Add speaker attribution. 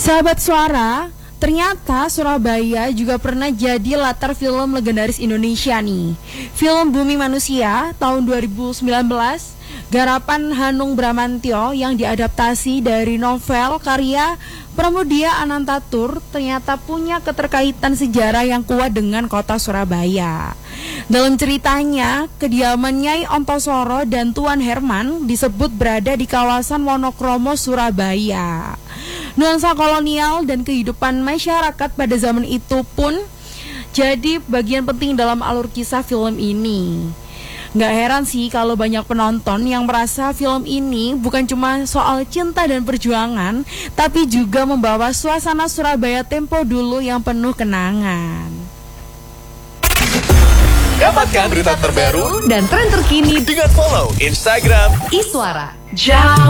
Speaker 1: Sahabat Suara, ternyata Surabaya juga pernah jadi latar film legendaris Indonesia nih. Film Bumi Manusia tahun 2019, garapan Hanung Bramantyo yang diadaptasi dari novel karya Pramudia Anantatur ternyata punya keterkaitan sejarah yang kuat dengan kota Surabaya. Dalam ceritanya, kediaman Nyai Ontosoro dan Tuan Herman disebut berada di kawasan Wonokromo, Surabaya. Nuansa kolonial dan kehidupan masyarakat pada zaman itu pun jadi bagian penting dalam alur kisah film ini. Gak heran sih kalau banyak penonton yang merasa film ini bukan cuma soal cinta dan perjuangan, tapi juga membawa suasana Surabaya tempo dulu yang penuh kenangan.
Speaker 2: Dapatkan berita terbaru
Speaker 3: dan tren terkini
Speaker 2: dengan follow Instagram
Speaker 3: Iswara.